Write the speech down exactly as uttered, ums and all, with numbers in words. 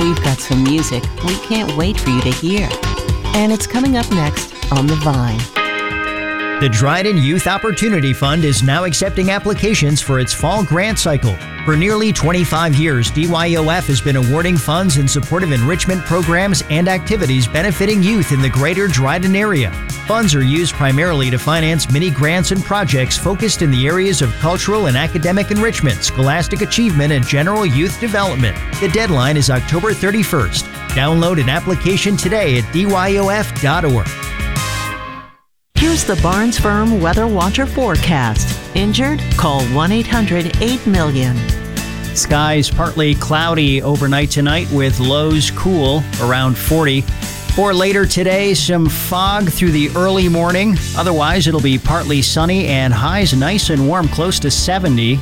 we've got some music we can't wait for you to hear. And it's coming up next on The Vine. The Dryden Youth Opportunity Fund is now accepting applications for its fall grant cycle. For nearly twenty-five years, D Y O F has been awarding funds in support of enrichment programs and activities benefiting youth in the greater Dryden area. Funds are used primarily to finance many grants and projects focused in the areas of cultural and academic enrichment, scholastic achievement, and general youth development. The deadline is October thirty-first. Download an application today at D Y O F dot org. Here's the Barnes Firm Weather Watcher forecast. Injured? Call one eight hundred eight million. Skies partly cloudy overnight tonight with lows cool around forty. For later today, some fog through the early morning. Otherwise, it'll be partly sunny and highs nice and warm, close to seventy.